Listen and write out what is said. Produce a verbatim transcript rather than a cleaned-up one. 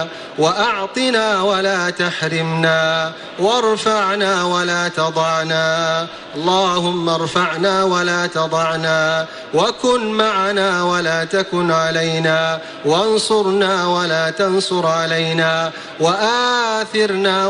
وأعطنا ولا تحرمنا، وارفعنا ولا تضعنا. اللهم ارفعنا ولا تضعنا، وكن معنا ولا تكن علينا، وانصرنا ولا تنصر علينا، وآثرنا